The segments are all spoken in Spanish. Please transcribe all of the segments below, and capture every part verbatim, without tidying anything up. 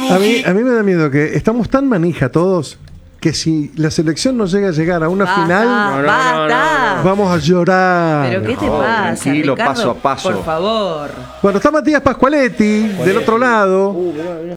A mí, a mí me da miedo que estamos tan manija todos que si la selección no llega a llegar a una Basta, final, No, no, no, basta. no, no. vamos a llorar. ¿Pero qué te No, pasa, tranquilo, Ricardo? paso a paso. Por favor. Bueno, está Matías Pascualetti del otro lado. Uh, mirá, mirá.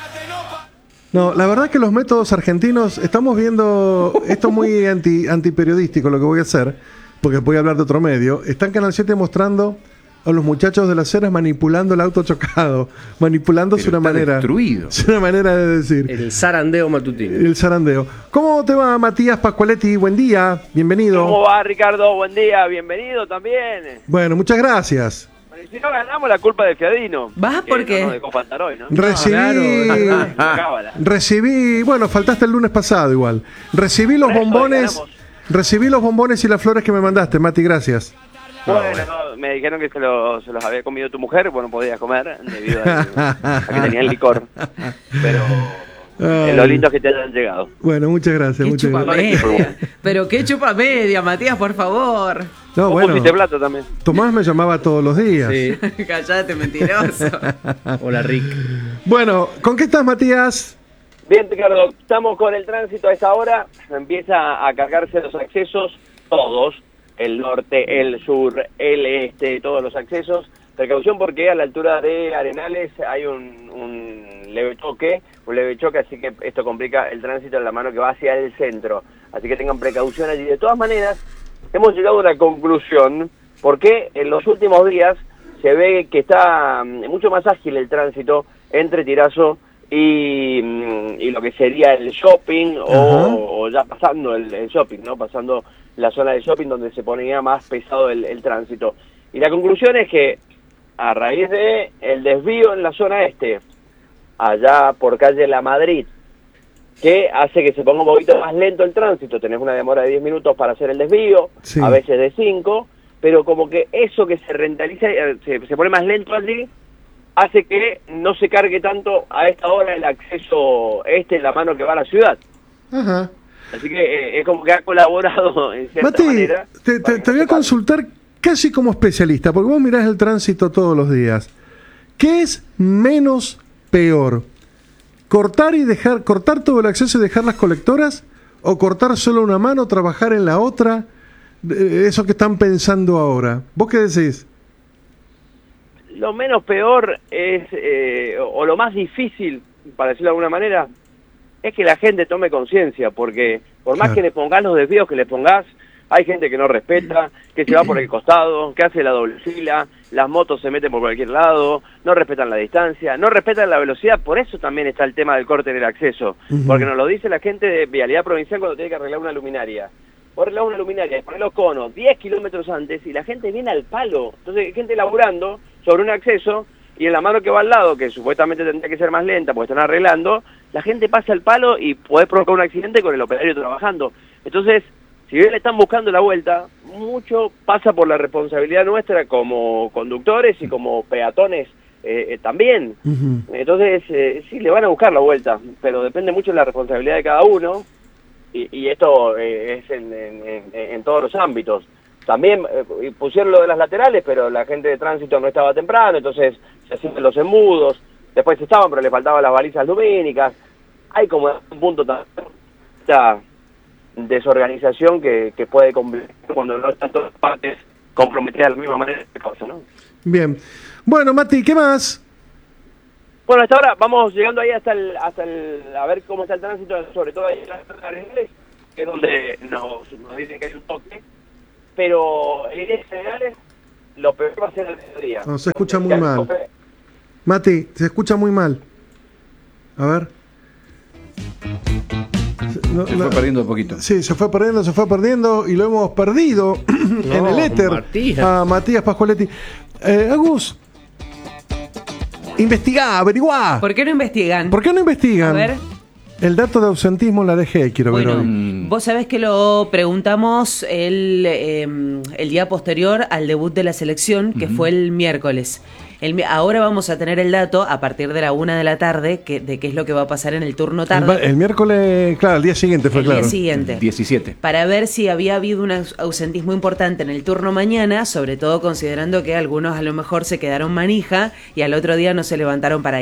No, la verdad que los métodos argentinos, estamos viendo, esto es muy anti, antiperiodístico lo que voy a hacer, porque voy a hablar de otro medio. Está en Canal siete mostrando a los muchachos de las Heras manipulando el auto chocado, manipulándose Pero una está manera. destruido. Es una manera de decir. El zarandeo matutino. El zarandeo. ¿Cómo te va, Matías Pascualetti? Buen día, bienvenido. ¿Cómo va, Ricardo? Buen día, bienvenido también. Bueno, muchas gracias. Bueno, y si no ganamos, la culpa de Fiadino. ¿Vas que por qué? No nos dejó faltar hoy, ¿no? Recibí, Cábala. recibí, bueno, faltaste el lunes pasado igual. Recibí los Por eso bombones, ganamos. recibí los bombones y las flores que me mandaste, Mati, gracias. Bueno, no, me dijeron que se, lo- se los había comido tu mujer, bueno, podías comer debido a, a que tenían licor. Pero Ay. eh, lo lindo es que te hayan llegado. Bueno, muchas gracias, Qué muchas chupa gracias. media. Pero qué chupa media, Matías, por favor. No, Vos bueno, pusiste plato también. Tomás me llamaba todos los días. Sí. Callate, mentiroso. Hola, Rick. Bueno, ¿con qué estás, Matías? Bien, Ricardo, estamos con el tránsito a esta hora. Empieza a cargarse los accesos, todos. El norte, el sur, el este, todos los accesos. Precaución porque a la altura de Arenales hay un, un leve choque, un leve choque, así que esto complica el tránsito en la mano que va hacia el centro. Así que tengan precaución allí. De todas maneras, hemos llegado a una conclusión, porque en los últimos días se ve que está mm, mucho más ágil el tránsito entre Tirazo y, mm, y lo que sería el shopping, o, o ya pasando el, el shopping, ¿no? Pasando la zona de shopping donde se ponía más pesado el, el tránsito. Y la conclusión es que a raíz de el desvío en la zona este, allá por calle La Madrid, que hace que se ponga un poquito más lento el tránsito, tenés una demora de diez minutos para hacer el desvío, Sí. a veces de cinco, pero como que eso que se rentaliza, eh, se, se pone más lento allí, hace que no se cargue tanto a esta hora el acceso este en la mano que va a la ciudad. Ajá. Así que eh, es como que ha colaborado en cierta Mati, manera. te, para te, que te no voy a se cargue. consultar casi como especialista, porque vos mirás el tránsito todos los días. ¿Qué es menos peor? ¿Cortar y dejar, cortar todo el acceso y dejar las colectoras? ¿O cortar solo una mano, trabajar en la otra? Eh, Eso que están pensando ahora. ¿Vos qué decís? Lo menos peor es, eh, o lo más difícil, para decirlo de alguna manera, es que la gente tome conciencia, porque por más Claro. que le pongas los desvíos que le pongas, hay gente que no respeta, que se va por el costado, que hace la doble fila, las motos se meten por cualquier lado, no respetan la distancia, no respetan la velocidad, por eso también está el tema del corte en el acceso, Ujú. porque nos lo dice la gente de Vialidad Provincial cuando tiene que arreglar una luminaria. Vos arreglás una luminaria, poner los conos diez kilómetros antes y la gente viene al palo, entonces hay gente laburando sobre un acceso y en la mano que va al lado, que supuestamente tendría que ser más lenta porque están arreglando, la gente pasa al palo y puede provocar un accidente con el operario trabajando. Entonces, si bien le están buscando la vuelta, mucho pasa por la responsabilidad nuestra como conductores y como peatones eh, eh, también. Ujú. Entonces, eh, sí, le van a buscar la vuelta, pero depende mucho de la responsabilidad de cada uno, y, y esto eh, es en, en, en, en todos los ámbitos. También eh, pusieron lo de las laterales, pero la gente de tránsito no estaba temprano, entonces se hacían los embudos, después estaban, pero le faltaban las balizas lumínicas. Hay como un punto también, esta desorganización que, que puede complicar cuando no están todas partes comprometidas de la misma manera que cosa, ¿no? Bien. Bueno, Mati, ¿qué más? Bueno, hasta ahora vamos llegando ahí hasta el, hasta el, a ver cómo está el tránsito, sobre todo ahí en las Arenales, que es donde nos, nos dicen que hay un toque, pero en líneas generales lo peor va a ser el mediodía. No, se escucha muy mal. Mati, se escucha muy mal. A ver. No, Se no. fue perdiendo un poquito. Sí, se fue perdiendo, se fue perdiendo y lo hemos perdido en No, el éter Matías. a Matías Pascualetti. Eh, Agus, investigá, averiguá. ¿Por qué no investigan? ¿Por qué no investigan? A ver. El dato de ausentismo la dejé, quiero ver Bueno, hoy. vos sabés que lo preguntamos el, eh, el día posterior al debut de la selección, que fue el miércoles. El mi- ahora vamos a tener el dato a partir de la una de la tarde que, de qué es lo que va a pasar en el turno El, tarde. ma- el miércoles, claro, el día siguiente fue el claro. día siguiente. diecisiete. Para ver si había habido un aus- ausentismo importante en el turno mañana, sobre todo considerando que algunos a lo mejor se quedaron manija y al otro día no se levantaron para ir.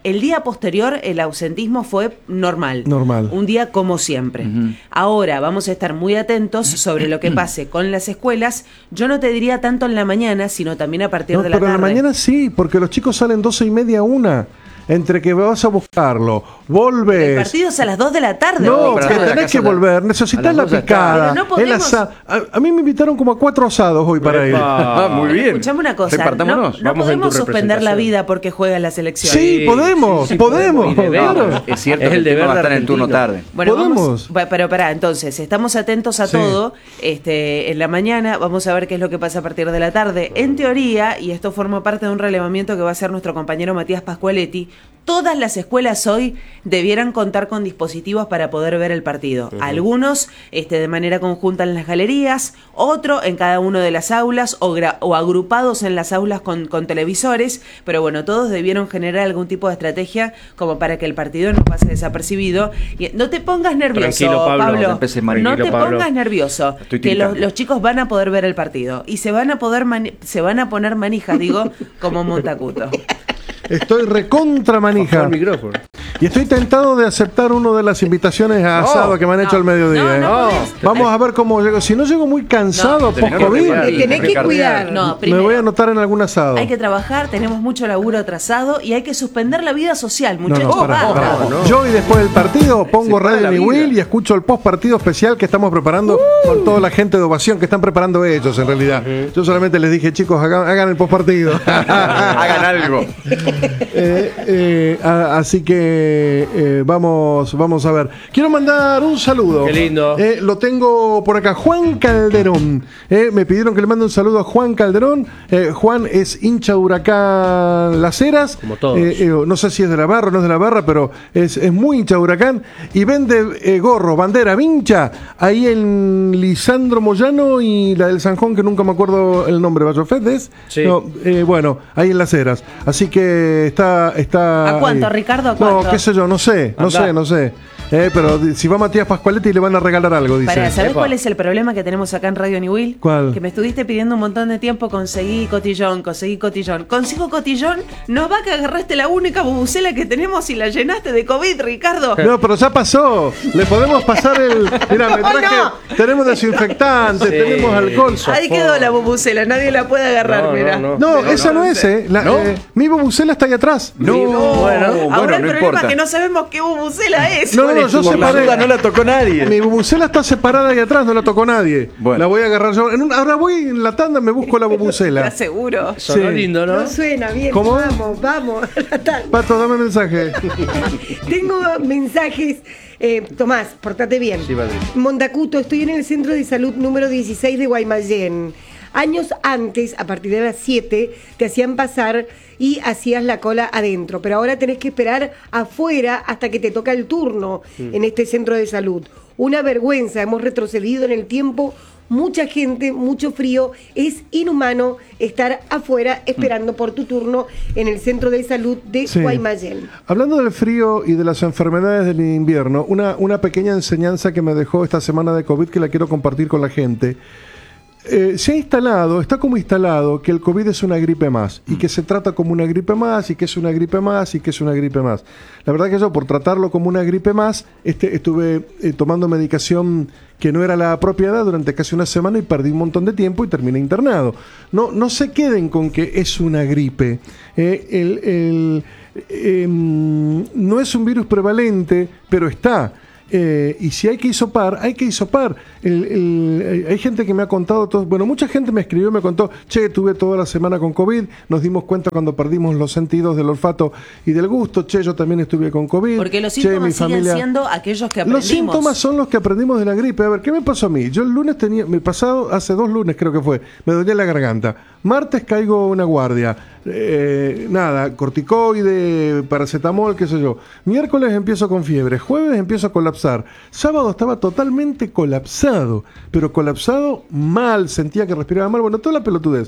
El día posterior el ausentismo fue normal. Normal. Un día como siempre. Uh-huh. Ahora vamos a estar muy atentos sobre lo que pase con las escuelas. Yo no te diría tanto en la mañana, sino también a partir no, de la pero tarde. Pero en la mañana sí, porque los chicos salen doce y media, una. Entre que vas a buscarlo, volves. El partido es a las dos de la tarde. No, que tenés que volver, necesitas la picada. No podemos... el asa... a, a mí me invitaron como a cuatro asados hoy para ir. Ah, muy bien. Escuchame una cosa, no, no podemos suspender la vida porque juega la selección. Sí, sí podemos, sí, sí, podemos. podemos. Claro. Es cierto, es el deber de estar en el turno tarde. Bueno, podemos. Vamos, pero pará, entonces, estamos atentos a sí. todo. Este, en la mañana vamos a ver qué es lo que pasa a partir de la tarde. En teoría, y esto forma parte de un relevamiento que va a hacer nuestro compañero Matías Pascualetti, todas las escuelas hoy debieran contar con dispositivos para poder ver el partido. Uh-huh. Algunos este, de manera conjunta en las galerías, otro en cada una de las aulas o, gra- o agrupados en las aulas con, con televisores, pero bueno, todos debieron generar algún tipo de estrategia como para que el partido no pase desapercibido. Y no te pongas nervioso, Tranquilo, Pablo. Pablo. No, no te Pablo. pongas nervioso, Estoy que los, los chicos van a poder ver el partido y se van a poder mani- se van a poner manijas, digo, como Montacuto. Estoy recontra manija. El micrófono. Y estoy tentado de aceptar una de las invitaciones a asado no, que me han no, hecho al mediodía. No, ¿eh? no Vamos a ver cómo llego. Si no llego muy cansado, no, post-COVID, tenés que cuidar. No, me voy a anotar en algún asado. Hay que trabajar, tenemos mucho laburo atrasado y hay que suspender la vida social, muchachos. No, no, para, para. No, no. Yo y después del partido pongo Radio Mi Will y escucho el post-partido especial que estamos preparando uh. con toda la gente de Ovación que están preparando ellos, en realidad. Uh-huh. Yo solamente les dije, chicos, hagan, hagan el post-partido. Hagan algo. eh, eh, a, así que eh, vamos, vamos a ver. Quiero mandar un saludo. Qué lindo. Eh, lo tengo por acá, Juan Calderón. Eh, me pidieron que le mande un saludo a Juan Calderón. Eh, Juan es hincha de Huracán Las Heras. Como todos. Eh, eh, no sé si es de la Barra o no es de la Barra, pero es, es muy hincha de Huracán. Y vende eh, gorro, bandera, vincha, ahí en Lisandro Moyano y la del Sanjón, que nunca me acuerdo el nombre. ¿Bayofet es? Sí. No, eh, bueno, ahí en Las Heras. Así que está... está ¿A cuánto, ahí. Ricardo? ¿A cuánto? No, qué sé yo, no sé, no Andá. sé, no sé. Eh, pero si va Matías Pascualetti le van a regalar algo, dice. Para, ¿sabés Epa. cuál es el problema que tenemos acá en Radio New Will? ¿Cuál? Que me estuviste pidiendo un montón de tiempo, conseguí cotillón, conseguí cotillón. Consigo cotillón, no va que agarraste la única bubucela que tenemos y la llenaste de COVID, Ricardo. No, pero ya pasó. Le podemos pasar el... Mira, me traje... no. Tenemos desinfectante, Sí. tenemos alcohol. Ahí quedó la bubucela, nadie la puede agarrar, No, mira. no, No, no, esa no, no, es, ¿eh? La, ¿No? eh, mi bubucela está ahí atrás. No, bueno, Ahora bueno, el no problema importa. es que no sabemos qué bubucela es. No, no, no, yo Por la separé. duda no la tocó nadie. Mi bubucela está separada ahí atrás, no la tocó nadie. Bueno. La voy a agarrar yo. En un- ahora voy en la tanda, me busco la ¿Te bubucela. aseguro? Sonó Sí. lindo, ¿no? No suena bien. ¿Cómo? Vamos, vamos. Pato, dame mensaje. Tengo mensajes. Eh, Tomás, portate bien. Sí, Patricia. Montacuto, estoy en el centro de salud número dieciséis de Guaymallén. Años antes, a partir de las siete, te hacían pasar y hacías la cola adentro. Pero ahora tenés que esperar afuera hasta que te toca el turno mm. en este centro de salud. Una vergüenza, hemos retrocedido en el tiempo. Mucha gente, mucho frío, es inhumano estar afuera esperando por tu turno en el centro de salud de Sí. Guaymallén. Hablando del frío y de las enfermedades del invierno, una, una pequeña enseñanza que me dejó esta semana de COVID que la quiero compartir con la gente. Eh, se ha instalado, está como instalado que el COVID es una gripe más y que se trata como una gripe más y que es una gripe más y que es una gripe más. La verdad que yo por tratarlo como una gripe más este, estuve eh, tomando medicación que no era la propiedad durante casi una semana y perdí un montón de tiempo y terminé internado. No, no se queden con que es una gripe. Eh, el, el, eh, no es un virus prevalente, pero está. Eh, y si hay que hisopar, hay que hisopar. El, el, hay gente que me ha contado, todo, bueno, mucha gente me escribió, me contó, che, tuve toda la semana con COVID, nos dimos cuenta cuando perdimos los sentidos del olfato y del gusto, che, yo también estuve con COVID. Porque los che, síntomas mi siguen familia... siendo aquellos que aprendimos. Los síntomas son los que aprendimos de la gripe. A ver, ¿qué me pasó a mí? Yo el lunes tenía, me pasado, hace dos lunes creo que fue, me dolía la garganta. Martes caigo una guardia. Eh, nada, corticoide, paracetamol, qué sé yo. Miércoles empiezo con fiebre, jueves empiezo a colapsar. Sábado estaba totalmente colapsado, pero colapsado mal, sentía que respiraba mal, bueno, toda la pelotudez.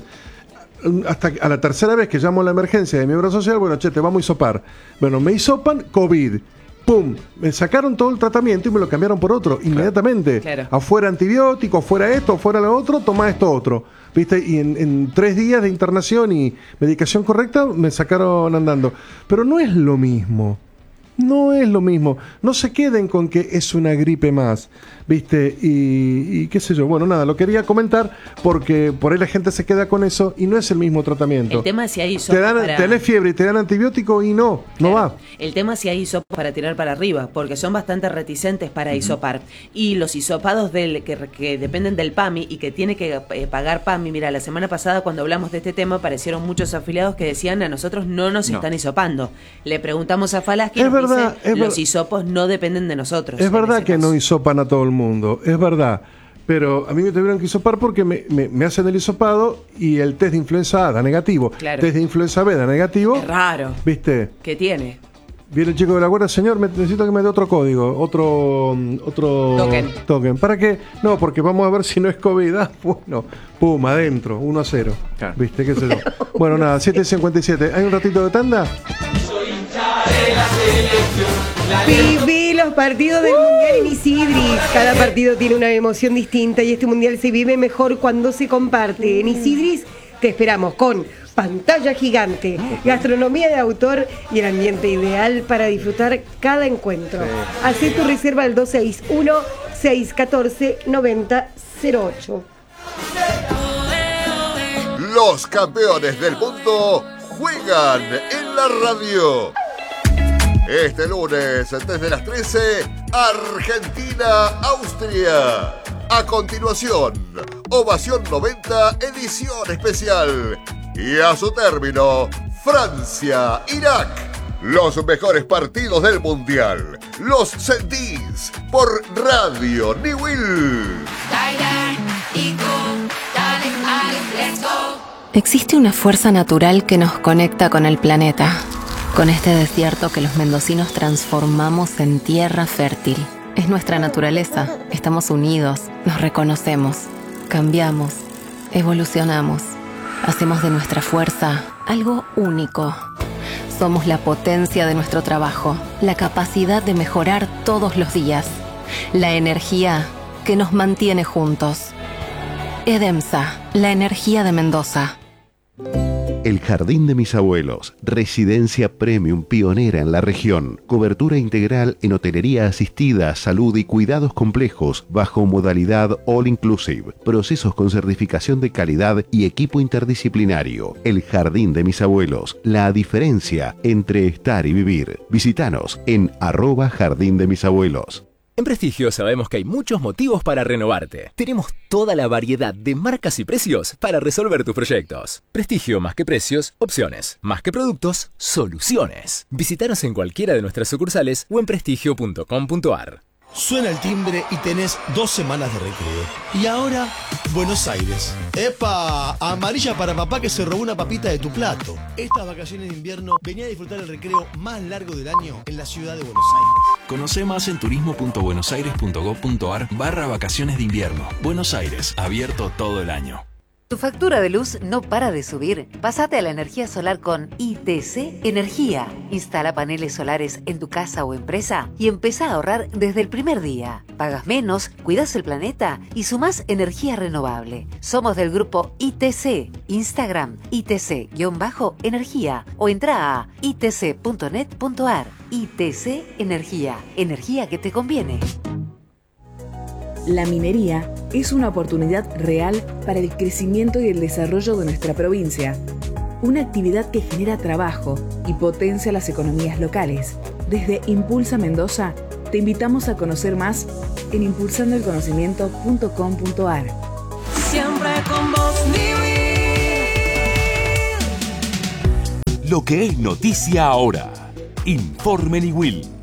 Hasta a la tercera vez que llamo a la emergencia de mi obra social, bueno, che, te vamos a hisopar. Bueno, me hisopan COVID. ¡pum! Me sacaron todo el tratamiento y me lo cambiaron por otro inmediatamente. Claro. Afuera antibiótico, afuera esto, afuera lo otro, toma esto otro. ¿Viste? Y en, en tres días de internación y medicación correcta me sacaron andando. Pero no es lo mismo. No es lo mismo. No se queden con que es una gripe más, ¿viste? Y, y qué sé yo. Bueno, nada, lo quería comentar porque por ahí la gente se queda con eso y no es el mismo tratamiento. El tema es si hay Te hisopos dan, para... tenés fiebre y te dan antibiótico y no, no Claro. va. El tema es si hay hisopos para tirar para arriba, porque son bastante reticentes para uh-huh. hisopar. Y los hisopados del, que, que dependen del PAMI y que tiene que eh, pagar PAMI, mira, la semana pasada cuando hablamos de este tema aparecieron muchos afiliados que decían a nosotros no nos no. están hisopando. Le preguntamos a Falaschi, es verdad, dice, es los ver... hisopos no dependen de nosotros. Es verdad que caso. no hisopan a todo el mundo, es verdad. Pero a mí me tuvieron que hisopar porque me, me, me hacen el hisopado y el test de influenza A da negativo. Claro. Test de influenza B da negativo. Es raro. ¿Viste? ¿Qué tiene? Viene el chico de la guardia, señor, me, necesito que me dé otro código, otro otro token. token. ¿Para qué? No, porque vamos a ver si no es COVID. Ah, bueno, pum, adentro, uno a cero. Claro. ¿Viste? ¿Qué sé yo? Bueno, nada, siete cincuenta y siete. ¿Hay un ratito de tanda? Soy hincha de la selección. Viví los partidos del Mundial en Isidris. Cada partido tiene una emoción distinta y este Mundial se vive mejor cuando se comparte. En Isidris te esperamos con pantalla gigante, gastronomía de autor y el ambiente ideal para disfrutar cada encuentro. Sí. Hacé tu reserva al dos seis uno, seis uno cuatro, nueve cero cero ocho. Los campeones del mundo juegan en la radio. Este lunes, desde las trece, Argentina-Austria. A continuación, Ovación noventa, edición especial. Y a su término, Francia-Irak. Los mejores partidos del Mundial. Los sentís por Radio Niwil. Existe una fuerza natural que nos conecta con el planeta. Con este desierto que los mendocinos transformamos en tierra fértil. Es nuestra naturaleza. Estamos unidos, nos reconocemos, cambiamos, evolucionamos. Hacemos de nuestra fuerza algo único. Somos la potencia de nuestro trabajo, la capacidad de mejorar todos los días, la energía que nos mantiene juntos. Edemsa, la energía de Mendoza. El Jardín de Mis Abuelos, residencia premium pionera en la región. Cobertura integral en hotelería asistida, salud y cuidados complejos bajo modalidad all inclusive. Procesos con certificación de calidad y equipo interdisciplinario. El Jardín de Mis Abuelos, la diferencia entre estar y vivir. Visítanos en arroba Jardín de Mis Abuelos. En Prestigio sabemos que hay muchos motivos para renovarte. Tenemos toda la variedad de marcas y precios para resolver tus proyectos. Prestigio más que precios, opciones. Más que productos, soluciones. Visítanos en cualquiera de nuestras sucursales o en prestigio punto com punto ar. Suena el timbre y tenés dos semanas de recreo. Y ahora, Buenos Aires. ¡Epa! Amarilla para papá que se robó una papita de tu plato. Estas vacaciones de invierno venía a disfrutar el recreo más largo del año en la ciudad de Buenos Aires. Conoce más en turismo punto buenos aires punto gov punto ar barra vacaciones de invierno. Buenos Aires, abierto todo el año. ¿Tu factura de luz no para de subir? Pásate a la energía solar con I T C Energía. Instala paneles solares en tu casa o empresa y empezá a ahorrar desde el primer día. Pagas menos, cuidas el planeta y sumás energía renovable. Somos del grupo I T C. Instagram I T C-energía o entra a i t c punto net punto ar. I T C Energía. Energía que te conviene. La minería es una oportunidad real para el crecimiento y el desarrollo de nuestra provincia. Una actividad que genera trabajo y potencia las economías locales. Desde Impulsa Mendoza, te invitamos a conocer más en impulsando el conocimiento punto com punto ar. Siempre con vos, Niwil. Lo que es noticia ahora. Informe Niwil.